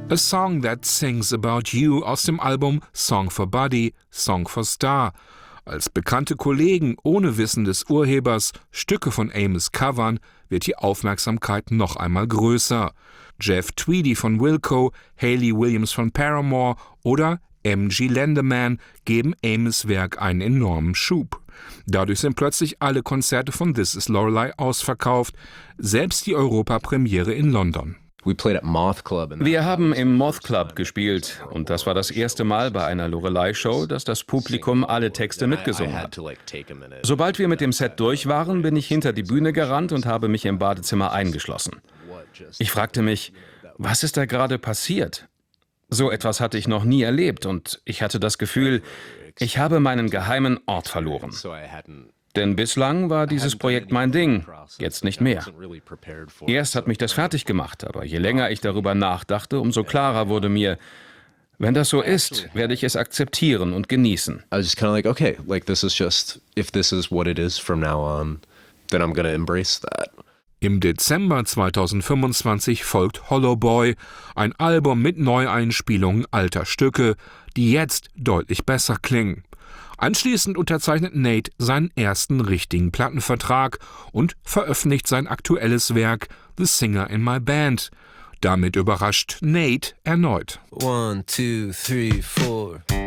A Song That Sings About You aus dem Album Song for Buddy, Song for Star. Als bekannte Kollegen ohne Wissen des Urhebers Stücke von Amos covern, wird die Aufmerksamkeit noch einmal größer. Jeff Tweedy von Wilco, Hayley Williams von Paramore oder M.G. Lendeman geben Amos' Werk einen enormen Schub. Dadurch sind plötzlich alle Konzerte von This Is Lorelei ausverkauft, selbst die Europapremiere in London. Wir haben im Moth Club gespielt und das war das erste Mal bei einer Lorelei-Show, dass das Publikum alle Texte mitgesungen hat. Sobald wir mit dem Set durch waren, bin ich hinter die Bühne gerannt und habe mich im Badezimmer eingeschlossen. Ich fragte mich, was ist da gerade passiert? So etwas hatte ich noch nie erlebt und ich hatte das Gefühl, ich habe meinen geheimen Ort verloren. Denn bislang war dieses Projekt mein Ding, jetzt nicht mehr. Erst hat mich das fertig gemacht, aber je länger ich darüber nachdachte, umso klarer wurde mir, wenn das so ist, werde ich es akzeptieren und genießen. I was just kind of like, okay, like this is just, if this is what it is from now on, then I'm gonna embrace that. Im Dezember 2025 folgt Hollow Boy, ein Album mit Neueinspielungen alter Stücke, die jetzt deutlich besser klingen. Anschließend unterzeichnet Nate seinen ersten richtigen Plattenvertrag und veröffentlicht sein aktuelles Werk The Singer in My Band. Damit überrascht Nate erneut. 1, 2, 3, 4